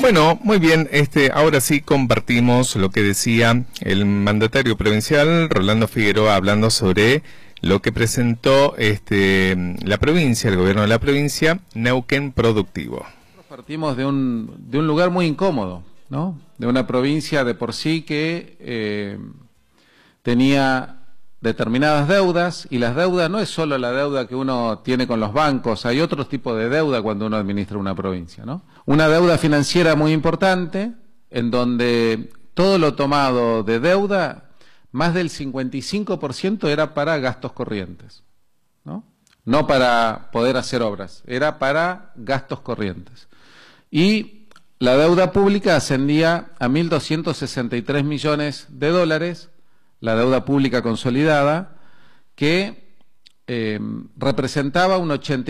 Bueno, muy bien, ahora sí compartimos lo que decía el mandatario provincial, Rolando Figueroa, hablando sobre lo que presentó la provincia, el gobierno de la provincia, Neuquén Productivo. Partimos de un lugar muy incómodo, ¿no? De una provincia de por sí que tenía determinadas deudas, y las deudas no es solo la deuda que uno tiene con los bancos, hay otros tipos de deuda cuando uno administra una provincia, ¿no? Una deuda financiera muy importante, en donde todo lo tomado de deuda, más del 55% era para gastos corrientes, ¿no? No para poder hacer obras, era para gastos corrientes. Y la deuda pública ascendía a 1.263 millones de dólares, la deuda pública consolidada, que representaba un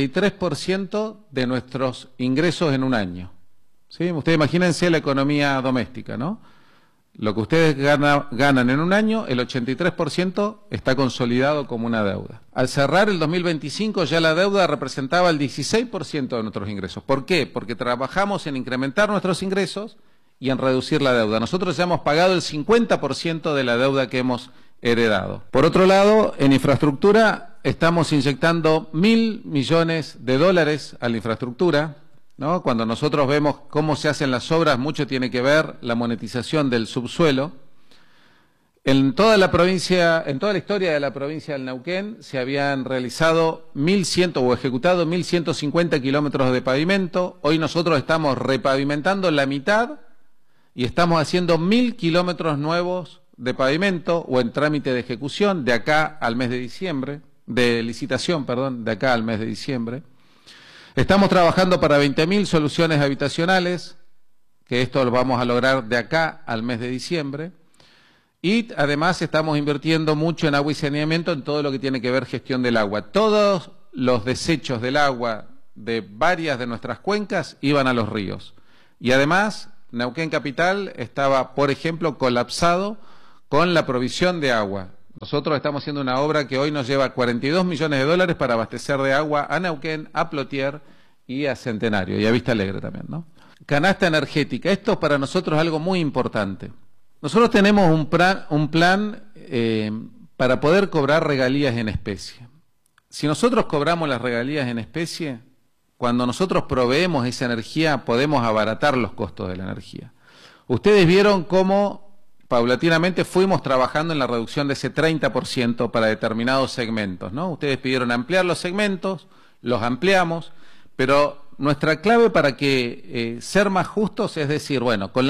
83% de nuestros ingresos en un año. ¿Sí? Ustedes imagínense la economía doméstica, ¿no? Lo que ustedes ganan en un año, el 83% está consolidado como una deuda. Al cerrar el 2025 ya la deuda representaba el 16% de nuestros ingresos. ¿Por qué? Porque trabajamos en incrementar nuestros ingresos y en reducir la deuda. Nosotros ya hemos pagado el 50% de la deuda que hemos heredado. Por otro lado, en infraestructura estamos inyectando 1.000 millones de dólares a la infraestructura, ¿no? Cuando nosotros vemos cómo se hacen las obras, mucho tiene que ver la monetización del subsuelo. En toda la provincia, en toda la historia de la provincia del Neuquén, se habían realizado 1.100 o ejecutado 1.150 kilómetros de pavimento. Hoy nosotros estamos repavimentando la mitad y estamos haciendo 1.000 kilómetros nuevos de pavimento o en trámite de ejecución de acá al mes de diciembre, de licitación, perdón, de acá al mes de diciembre. Estamos trabajando para 20.000 soluciones habitacionales, que esto lo vamos a lograr de acá al mes de diciembre. Y además estamos invirtiendo mucho en agua y saneamiento, en todo lo que tiene que ver gestión del agua. Todos los desechos del agua de varias de nuestras cuencas iban a los ríos. Y además, Neuquén Capital estaba, por ejemplo, colapsado con la provisión de agua. Nosotros estamos haciendo una obra que hoy nos lleva 42 millones de dólares para abastecer de agua a Neuquén, a Plotier y a Centenario, y a Vista Alegre también, ¿no? Canasta energética, esto para nosotros es algo muy importante. Nosotros tenemos un plan para poder cobrar regalías en especie. Si nosotros cobramos las regalías en especie, cuando nosotros proveemos esa energía, podemos abaratar los costos de la energía. Ustedes vieron cómo paulatinamente fuimos trabajando en la reducción de ese 30% para determinados segmentos, ¿no? Ustedes pidieron ampliar los segmentos, los ampliamos, pero nuestra clave para que ser más justos es decir, bueno, con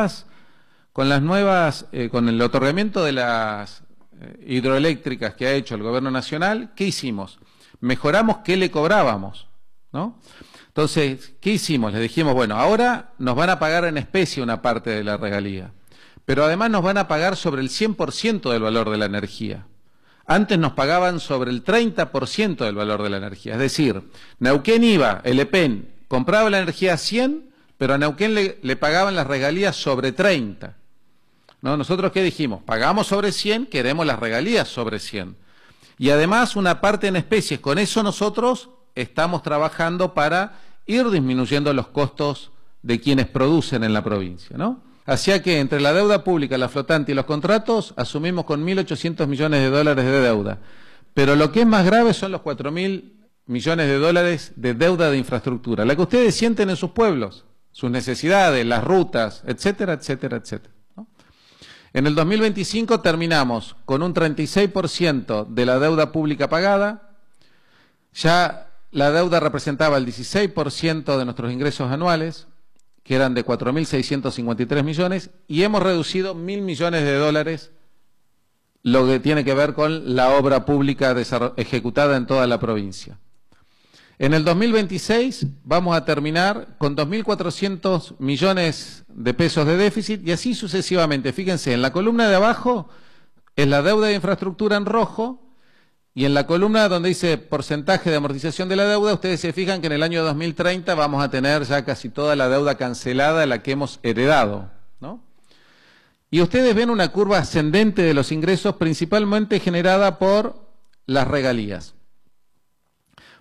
el otorgamiento de las hidroeléctricas que ha hecho el gobierno nacional, ¿qué hicimos? Mejoramos qué le cobrábamos, ¿no? Entonces, ¿qué hicimos? Les dijimos, bueno, ahora nos van a pagar en especie una parte de la regalía, pero además nos van a pagar sobre el 100% del valor de la energía. Antes nos pagaban sobre el 30% del valor de la energía. Es decir, Neuquén iba, el EPEN, compraba la energía a 100, pero a Neuquén le pagaban las regalías sobre 30. ¿No? Nosotros, ¿qué dijimos? Pagamos sobre 100, queremos las regalías sobre 100. Y además una parte en especies. Con eso nosotros estamos trabajando para ir disminuyendo los costos de quienes producen en la provincia, ¿no? Así que entre la deuda pública, la flotante y los contratos, asumimos con 1.800 millones de dólares de deuda. Pero lo que es más grave son los 4.000 millones de dólares de deuda de infraestructura, la que ustedes sienten en sus pueblos, sus necesidades, las rutas, etcétera, etcétera, etcétera, ¿no? En el 2025 terminamos con un 36% de la deuda pública pagada, ya la deuda representaba el 16% de nuestros ingresos anuales, que eran de 4.653 millones, y hemos reducido 1.000 millones de dólares lo que tiene que ver con la obra pública ejecutada en toda la provincia. En el 2026 vamos a terminar con 2.400 millones de pesos de déficit y así sucesivamente. Fíjense, en la columna de abajo es la deuda de infraestructura en rojo, y en la columna donde dice porcentaje de amortización de la deuda, ustedes se fijan que en el año 2030 vamos a tener ya casi toda la deuda cancelada, la que hemos heredado, ¿no? Y ustedes ven una curva ascendente de los ingresos, principalmente generada por las regalías.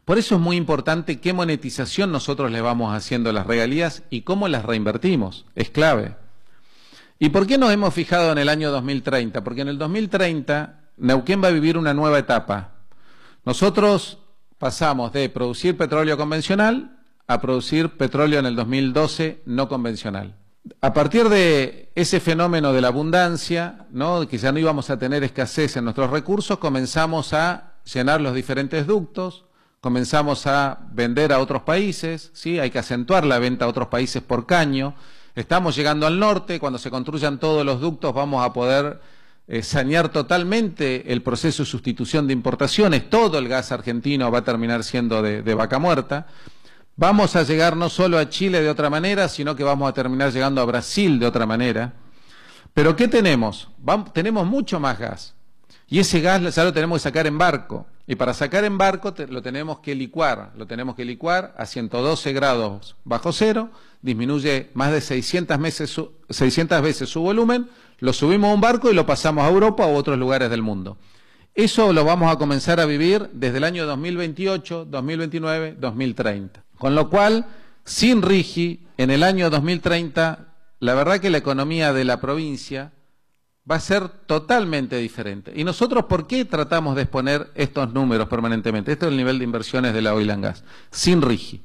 Por eso es muy importante qué monetización nosotros le vamos haciendo a las regalías y cómo las reinvertimos. Es clave. ¿Y por qué nos hemos fijado en el año 2030? Porque en el 2030 Neuquén va a vivir una nueva etapa. Nosotros pasamos de producir petróleo convencional a producir petróleo en el 2012 no convencional. A partir de ese fenómeno de la abundancia, ¿no?, que ya no íbamos a tener escasez en nuestros recursos, comenzamos a llenar los diferentes ductos, comenzamos a vender a otros países, ¿sí? Hay que acentuar la venta a otros países por caño. Estamos llegando al norte, cuando se construyan todos los ductos vamos a poder sanear totalmente el proceso de sustitución de importaciones. Todo el gas argentino va a terminar siendo de vaca muerta. Vamos a llegar no solo a Chile de otra manera, sino que vamos a terminar llegando a Brasil de otra manera. Pero ¿qué tenemos? Tenemos mucho más gas. Y ese gas ya lo tenemos que sacar en barco. Y para sacar en barco lo tenemos que licuar. Lo tenemos que licuar a 112 grados bajo cero. Disminuye más de 600 veces su volumen. Lo subimos a un barco y lo pasamos a Europa o a otros lugares del mundo. Eso lo vamos a comenzar a vivir desde el año 2028, 2029, 2030. Con lo cual, sin RIGI, en el año 2030, la verdad que la economía de la provincia va a ser totalmente diferente. ¿Y nosotros por qué tratamos de exponer estos números permanentemente? Este es el nivel de inversiones de la Oil and Gas, sin RIGI.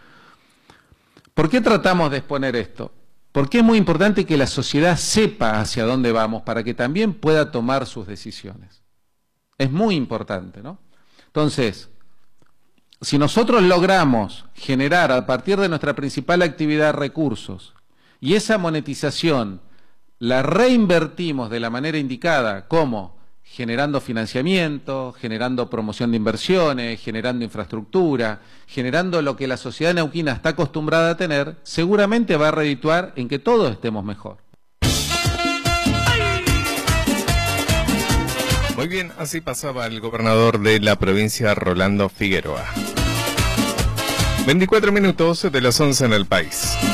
¿Por qué tratamos de exponer esto? Porque es muy importante que la sociedad sepa hacia dónde vamos para que también pueda tomar sus decisiones. Es muy importante, ¿no? Entonces, si nosotros logramos generar a partir de nuestra principal actividad recursos y esa monetización la reinvertimos de la manera indicada, como generando financiamiento, generando promoción de inversiones, generando infraestructura, generando lo que la sociedad neuquina está acostumbrada a tener, seguramente va a redituar en que todos estemos mejor. Muy bien, así pasaba el gobernador de la provincia, Rolando Figueroa. 24 minutos de las 11 en el país.